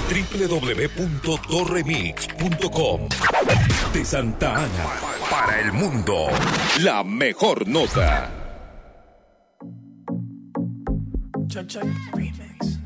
www.torremix.com. De Santa Ana para el mundo, la mejor nota. Check, check, remix.